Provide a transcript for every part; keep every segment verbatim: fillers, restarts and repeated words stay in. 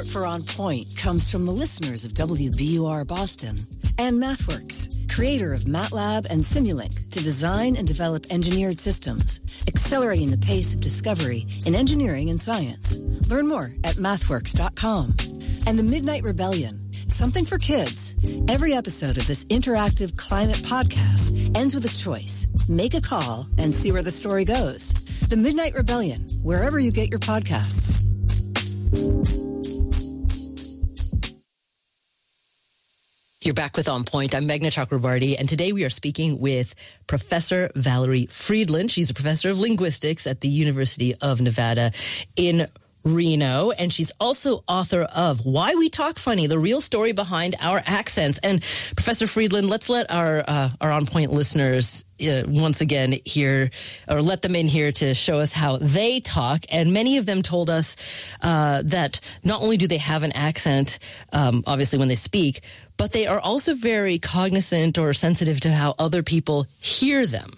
Support for On Point comes from the listeners of W B U R Boston and MathWorks, creator of MATLAB and Simulink to design and develop engineered systems, accelerating the pace of discovery in engineering and science. Learn more at mathworks dot com. And the Midnight Rebellion, something for kids. Every episode of this interactive climate podcast ends with a choice. Make a call and see where the story goes. The Midnight Rebellion, wherever you get your podcasts. You're back with On Point. I'm Meghna Chakrabarty, and today we are speaking with Professor Valerie Friedland. She's a professor of linguistics at the University of Nevada in Reno, and she's also author of Why We Talk Funny, the real story behind our accents. And Professor Friedland, let's let our uh, our On Point listeners uh, once again hear, or let them in here to show us how they talk. And many of them told us uh, that not only do they have an accent, um, obviously when they speak, but they are also very cognizant or sensitive to how other people hear them.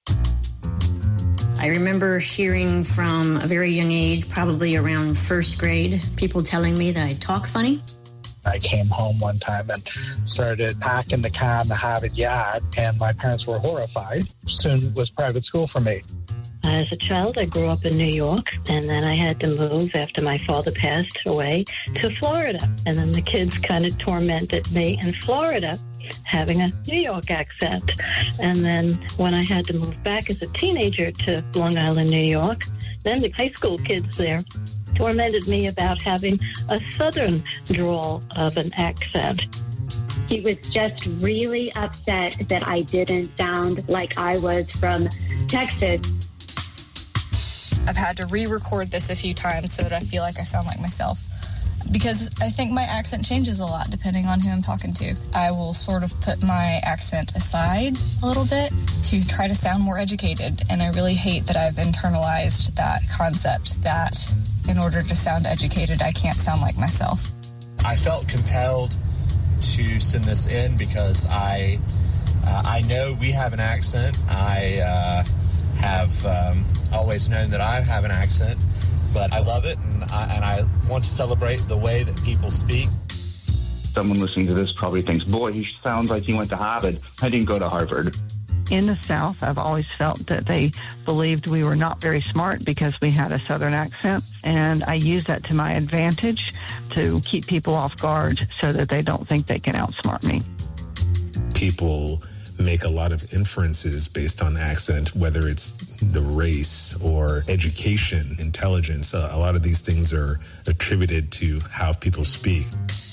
I remember hearing from a very young age, probably around first grade, people telling me that I talk funny. I came home one time and started packing the can to have it yard, and my parents were horrified. Soon it was private school for me. As a child, I grew up in New York, and then I had to move after my father passed away to Florida. And then the kids kind of tormented me in Florida, having a New York accent. And then when I had to move back as a teenager to Long Island, New York, then the high school kids there tormented me about having a southern drawl of an accent. He was just really upset that I didn't sound like I was from Texas. I've had to re-record this a few times so that I feel like I sound like myself, because I think my accent changes a lot depending on who I'm talking to. I will sort of put my accent aside a little bit to try to sound more educated, and I really hate that I've internalized that concept that in order to sound educated, I can't sound like myself. I felt compelled to send this in because I uh, I know we have an accent. I uh, have um, always known that I have an accent, but I love it, and I, and I want to celebrate the way that people speak. Someone listening to this probably thinks, boy, he sounds like he went to Harvard. I didn't go to Harvard. In the South, I've always felt that they believed we were not very smart because we had a Southern accent, and I use that to my advantage to keep people off guard so that they don't think they can outsmart me. People make a lot of inferences based on accent, whether it's the race or education, intelligence. Uh, a lot of these things are attributed to how people speak.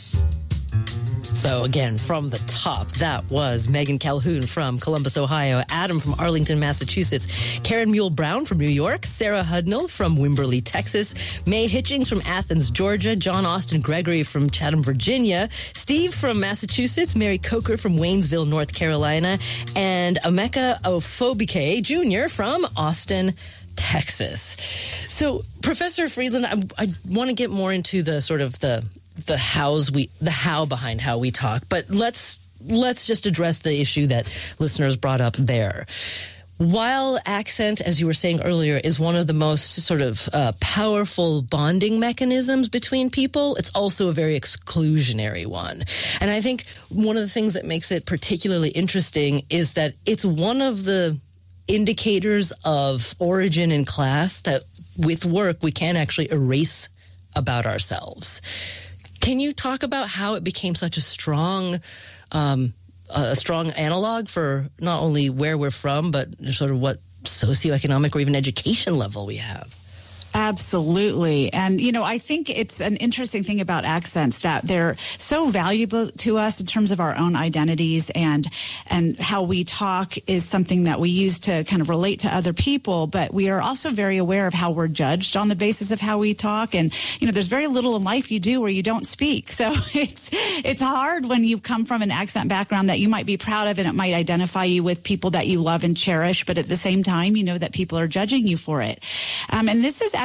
So again, from the top, that was Megan Calhoun from Columbus, Ohio, Adam from Arlington, Massachusetts, Karen Mule-Brown from New York, Sarah Hudnall from Wimberley, Texas, May Hitchings from Athens, Georgia, John Austin Gregory from Chatham, Virginia, Steve from Massachusetts, Mary Coker from Waynesville, North Carolina, and Emeka Ofobike Junior from Austin, Texas. So, Professor Friedland, I, I want to get more into the sort of the the hows we the how behind how we talk, but let's let's just address the issue that listeners brought up there. While accent, as you were saying earlier, is one of the most sort of uh, powerful bonding mechanisms between people, it's also a very exclusionary one. And I think one of the things that makes it particularly interesting is that it's one of the indicators of origin and class that with work we can actually erase about ourselves. Can you talk about how it became such a strong, um, a strong analog for not only where we're from, but sort of what socioeconomic or even education level we have? Absolutely. And, you know, I think it's an interesting thing about accents that they're so valuable to us in terms of our own identities, and and how we talk is something that we use to kind of relate to other people. But we are also very aware of how we're judged on the basis of how we talk. And, you know, there's very little in life you do where you don't speak. So it's it's hard when you come from an accent background that you might be proud of, and it might identify you with people that you love and cherish. But at the same time, you know that people are judging you for it. Um, and this is actually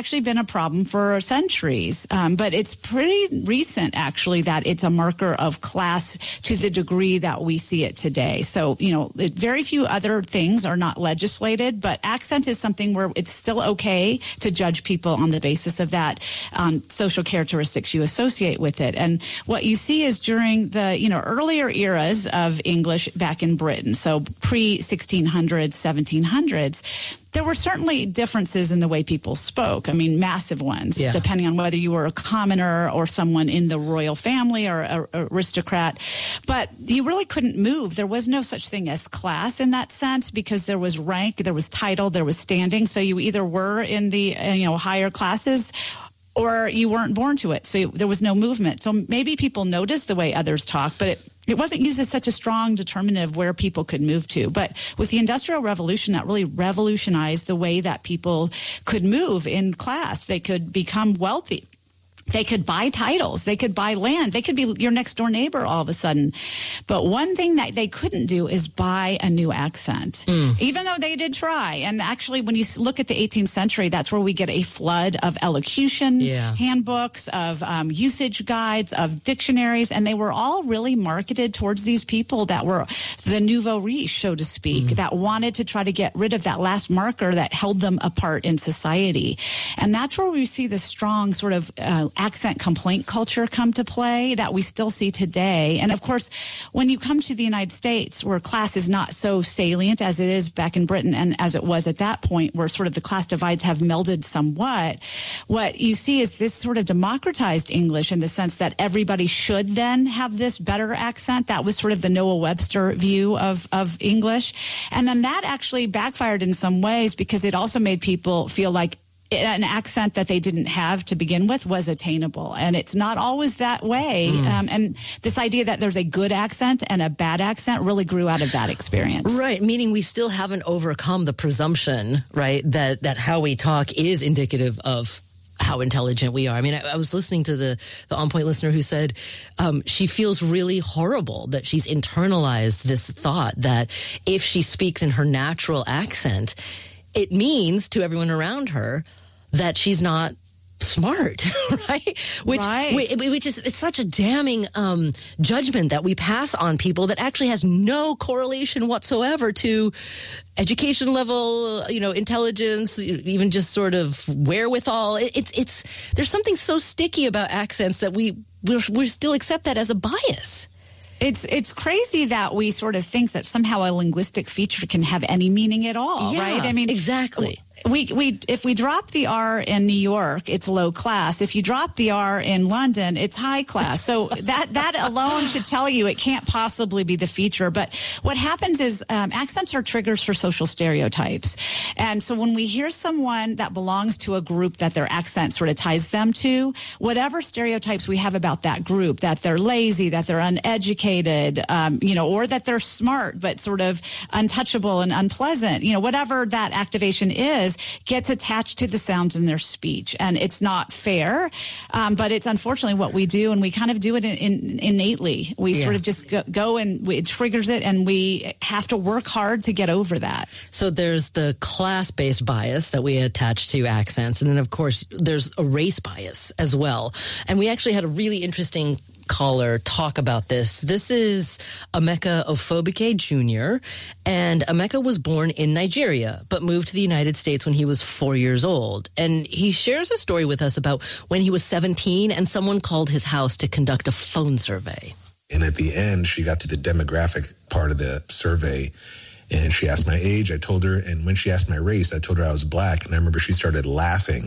actually been a problem for centuries. Um, but it's pretty recent, actually, that it's a marker of class to the degree that we see it today. So, you know, it, very few other things are not legislated, but accent is something where it's still okay to judge people on the basis of that um, social characteristics you associate with it. And what you see is during the, you know, earlier eras of English back in Britain, so pre sixteen hundreds, seventeen hundreds, there were certainly differences in the way people spoke. I mean, massive ones, yeah. depending on whether you were a commoner or someone in the royal family or an aristocrat. But you really couldn't move. There was no such thing as class in that sense because there was rank, there was title, there was standing. So you either were in the, you know, higher classes or you weren't born to it. So there was no movement. So maybe people noticed the way others talk, but it It wasn't used as such a strong determinant of where people could move to. But with the Industrial Revolution, that really revolutionized the way that people could move in class. They could become wealthy. They could buy titles. They could buy land. They could be your next door neighbor all of a sudden. But one thing that they couldn't do is buy a new accent, mm. even though they did try. And actually, when you look at the eighteenth century, that's where we get a flood of elocution yeah. handbooks, of um, usage guides, of dictionaries. And they were all really marketed towards these people that were the nouveau riche, so to speak, mm. that wanted to try to get rid of that last marker that held them apart in society. And that's where we see the strong sort of uh, accent complaint culture come to play that we still see today. And of course, when you come to the United States, where class is not so salient as it is back in Britain and as it was at that point, where sort of the class divides have melded somewhat, what you see is this sort of democratized English in the sense that everybody should then have this better accent. That was sort of the Noah Webster view of, of English. And then that actually backfired in some ways because it also made people feel like an accent that they didn't have to begin with was attainable. And it's not always that way. Mm. Um, and this idea that there's a good accent and a bad accent really grew out of that experience. Right. Meaning we still haven't overcome the presumption, right, that, that how we talk is indicative of how intelligent we are. I mean, I, I was listening to the, the On Point listener who said um, she feels really horrible that she's internalized this thought that if she speaks in her natural accent, it means to everyone around her that she's not smart, right? Which, right. Which, which is it's such a damning um, judgment that we pass on people that actually has no correlation whatsoever to education level, you know, intelligence, even just sort of wherewithal. It, it's it's there's something so sticky about accents that we we we still accept that as a bias. It's it's crazy that we sort of think that somehow a linguistic feature can have any meaning at all, yeah, right? I mean, exactly. We we if we drop the R in New York, it's low class. If you drop the R in London, it's high class. So that that alone should tell you it can't possibly be the feature. But what happens is um, accents are triggers for social stereotypes, and so when we hear someone that belongs to a group that their accent sort of ties them to, whatever stereotypes we have about that group, that they're lazy, that they're uneducated, um, you know, or that they're smart but sort of untouchable and unpleasant, you know, whatever that activation is, gets attached to the sounds in their speech. And it's not fair, um, but it's unfortunately what we do, and we kind of do it in, in, innately. We yeah. sort of just go, go and we, it triggers it, and we have to work hard to get over that. So there's the class-based bias that we attach to accents, and then, of course, there's a race bias as well. And we actually had a really interesting caller talk about this. This is Emeka Ofobike Junior And Emeka was born in Nigeria, but moved to the United States when he was four years old. And he shares a story with us about when he was seventeen and someone called his house to conduct a phone survey. And at the end, she got to the demographic part of the survey, and she asked my age. I told her, and when she asked my race, I told her I was black. And I remember she started laughing.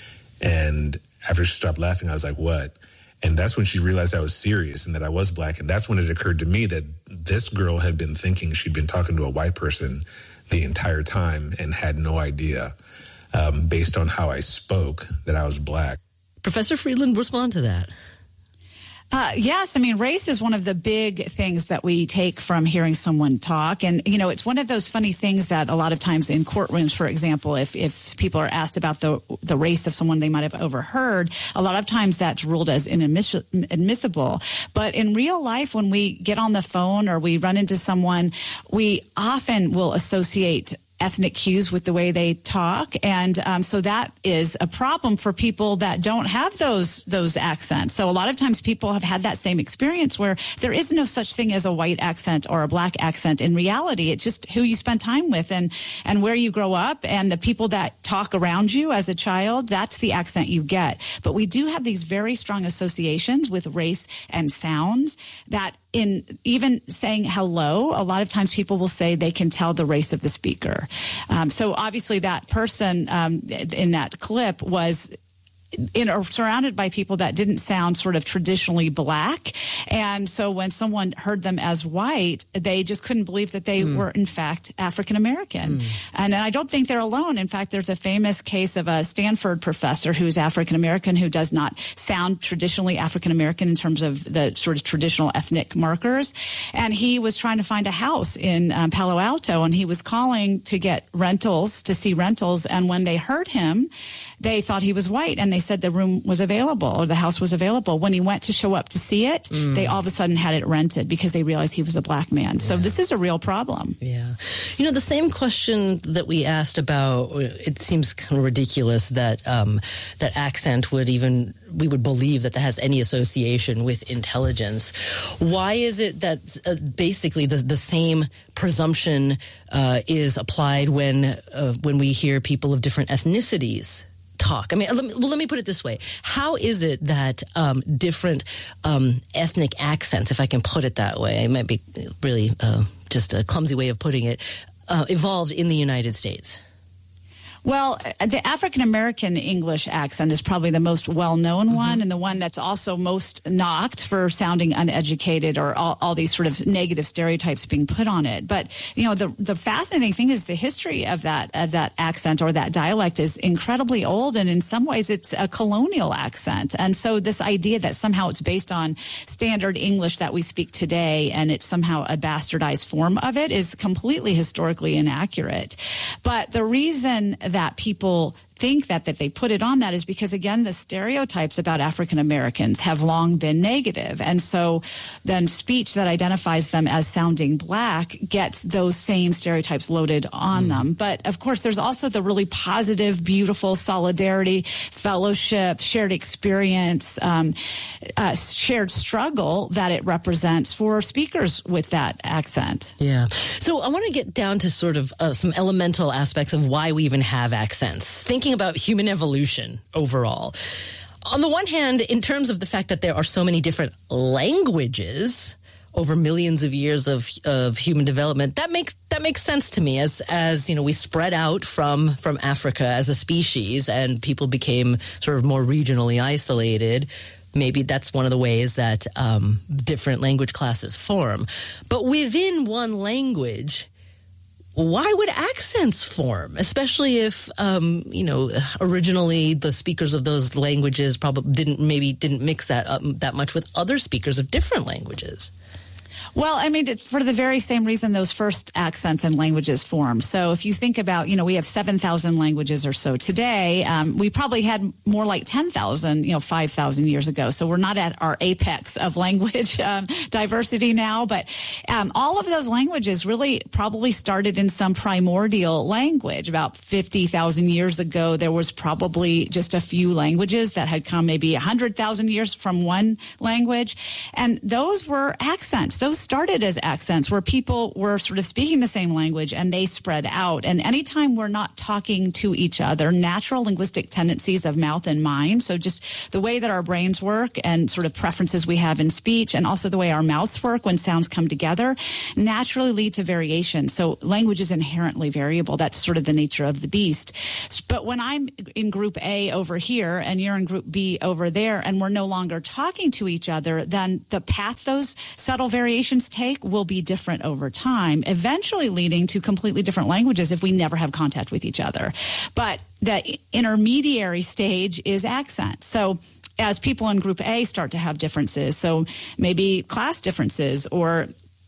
And after she stopped laughing, I was like, what? And that's when she realized I was serious and that I was black. And that's when it occurred to me that this girl had been thinking she'd been talking to a white person the entire time and had no idea, um, based on how I spoke, that I was black. Professor Friedland, respond to that. Uh, yes, I mean, race is one of the big things that we take from hearing someone talk. And, you know, it's one of those funny things that a lot of times in courtrooms, for example, if, if people are asked about the the race of someone they might have overheard, a lot of times that's ruled as inadmissible. But in real life, when we get on the phone or we run into someone, we often will associate ethnic cues with the way they talk. And um, so that is a problem for people that don't have those those accents. So a lot of times people have had that same experience where there is no such thing as a white accent or a black accent. In reality, it's just who you spend time with and, and where you grow up and the people that talk around you as a child. That's the accent you get. But we do have these very strong associations with race and sounds that in even saying hello, a lot of times people will say they can tell the race of the speaker. Um, so obviously that person um, in that clip was in or surrounded by people that didn't sound sort of traditionally black. And so when someone heard them as white, they just couldn't believe that they mm. were, in fact, African American. Mm. And I don't think they're alone. In fact, there's a famous case of a Stanford professor who's African American who does not sound traditionally African American in terms of the sort of traditional ethnic markers. And he was trying to find a house in um, Palo Alto, and he was calling to get rentals, to see rentals. And when they heard him, they thought he was white, and they said the room was available or the house was available. When he went to show up to see it, mm. they all of a sudden had it rented because they realized he was a black man. So yeah. This is a real problem. Yeah. You know, the same question that we asked about, it seems kind of ridiculous that um, that accent would even, we would believe that that has any association with intelligence. Why is it that uh, basically the, the same presumption uh, is applied when uh, when we hear people of different ethnicities talk? I mean, let me, well, let me put it this way. How is it that um, different um, ethnic accents, if I can put it that way, it might be really uh, just a clumsy way of putting it, uh, evolved in the United States? Well, the African-American English accent is probably the most well-known mm-hmm. one, and the one that's also most knocked for sounding uneducated or all, all these sort of negative stereotypes being put on it. But, you know, the the fascinating thing is the history of that of that accent or that dialect is incredibly old, and in some ways it's a colonial accent. And so this idea that somehow it's based on standard English that we speak today and it's somehow a bastardized form of it is completely historically inaccurate. But the reason that people think that that they put it on that is because, again, the stereotypes about African Americans have long been negative. And so then speech that identifies them as sounding black gets those same stereotypes loaded on mm. them. But of course, there's also the really positive, beautiful solidarity, fellowship, shared experience, um, uh, shared struggle that it represents for speakers with that accent. Yeah. So I want to get down to sort of uh, some elemental aspects of why we even have accents. Thinking about human evolution overall. On the one hand, in terms of the fact that there are so many different languages over millions of years of of human development, that makes that makes sense to me. As as you know, we spread out from from Africa as a species, and people became sort of more regionally isolated. Maybe that's one of the ways that um, different language classes form. But within one language, why would accents form, especially if, um, you know, originally the speakers of those languages probably didn't, maybe didn't mix that up that much with other speakers of different languages? Well, I mean, it's for the very same reason those first accents and languages formed. So if you think about, you know, we have seven thousand languages or so today. Um, we probably had more like ten thousand, you know, five thousand years ago. So we're not at our apex of language um, diversity now. But um, all of those languages really probably started in some primordial language. About fifty thousand years ago, there was probably just a few languages that had come maybe one hundred thousand years from one language. And those were accents. Those started as accents where people were sort of speaking the same language and they spread out. And anytime we're not talking to each other, natural linguistic tendencies of mouth and mind, so just the way that our brains work and sort of preferences we have in speech and also the way our mouths work when sounds come together, naturally lead to variation. So language is inherently variable. That's sort of the nature of the beast. But when I'm in group A over here and you're in group B over there and we're no longer talking to each other, then the path those subtle variations take will be different over time, eventually leading to completely different languages if we never have contact with each other. But the intermediary stage is accent. So as people in group A start to have differences, so maybe class differences or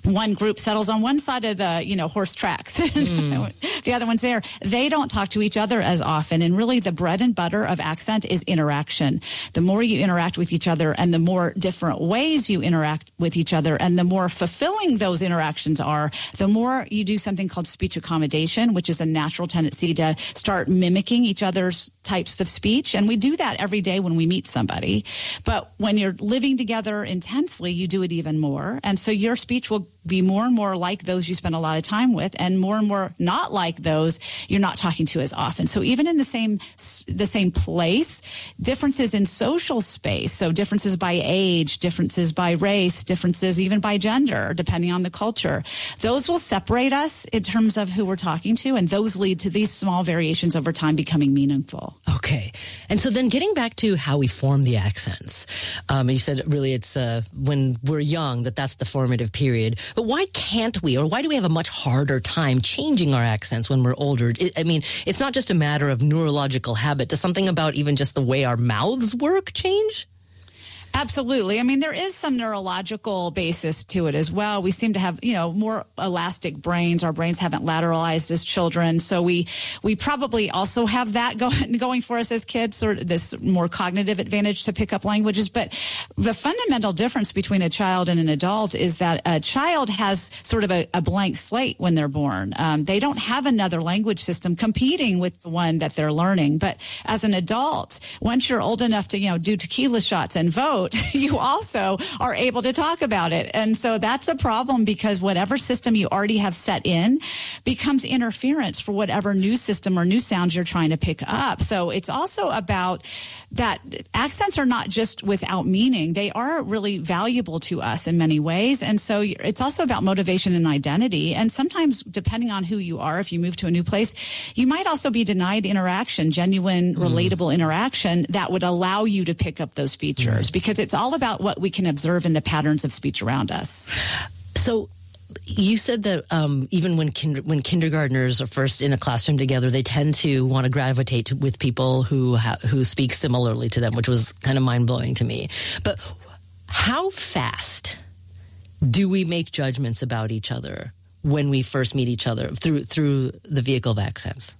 one group settles on one side of the, you know, horse tracks. Mm. The other one's there. They don't talk to each other as often. And really the bread and butter of accent is interaction. The more you interact with each other and the more different ways you interact with each other and the more fulfilling those interactions are, the more you do something called speech accommodation, which is a natural tendency to start mimicking each other's types of speech. And we do that every day when we meet somebody. But when you're living together intensely, you do it even more. And so your speech will be more and more like those you spend a lot of time with and more and more not like those you're not talking to as often. So even in the same the same place, differences in social space, so differences by age, differences by race, differences even by gender, depending on the culture, those will separate us in terms of who we're talking to, and those lead to these small variations over time becoming meaningful. Okay. And so then getting back to how we form the accents, um, you said really it's uh, when we're young that that's the formative period. But why can't we, or why do we have a much harder time changing our accents when we're older? It, I mean, it's not just a matter of neurological habit. Does something about even just the way our mouths work change? Absolutely. I mean, there is some neurological basis to it as well. We seem to have, you know, more elastic brains. Our brains haven't lateralized as children. So we we probably also have that going, going for us as kids, or this more cognitive advantage to pick up languages. But the fundamental difference between a child and an adult is that a child has sort of a, a blank slate when they're born. Um, they don't have another language system competing with the one that they're learning. But as an adult, once you're old enough to, you know, do tequila shots and vote, you also are able to talk about it. And so that's a problem, because whatever system you already have set in becomes interference for whatever new system or new sounds you're trying to pick up. So it's also about that accents are not just without meaning. They are really valuable to us in many ways. And so it's also about motivation and identity. And sometimes, depending on who you are, if you move to a new place, you might also be denied interaction, genuine, mm. relatable interaction that would allow you to pick up those features. Mm. Because it's all about what we can observe in the patterns of speech around us. So you said that um, even when kind- when kindergartners are first in a classroom together, they tend to want to gravitate to, with people who ha- who speak similarly to them, which was kind of mind-blowing to me. But how fast do we make judgments about each other when we first meet each other through through the vehicle of accents?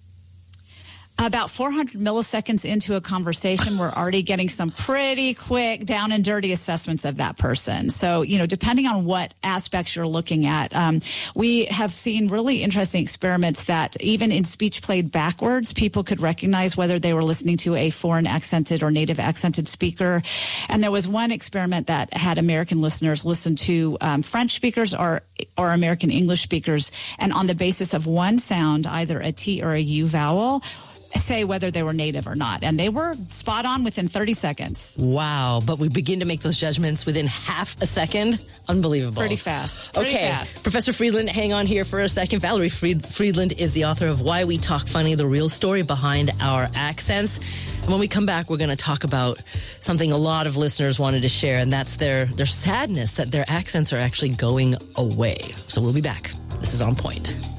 About four hundred milliseconds into a conversation, we're already getting some pretty quick down and dirty assessments of that person. So, you know, depending on what aspects you're looking at, um, we have seen really interesting experiments that even in speech played backwards, people could recognize whether they were listening to a foreign accented or native accented speaker. And there was one experiment that had American listeners listen to um, French speakers or, or American English speakers, and on the basis of one sound, either a T or a U vowel, say whether they were native or not. And they were spot on within thirty seconds. Wow. But we begin to make those judgments within half a second. Unbelievable. Pretty fast. Pretty okay. fast. Professor Friedland, hang on here for a second. Valerie Fried- Friedland is the author of Why We Talk Funny, the real story behind our accents. And when we come back, we're going to talk about something a lot of listeners wanted to share, and that's their, their sadness that their accents are actually going away. So we'll be back. This is On Point.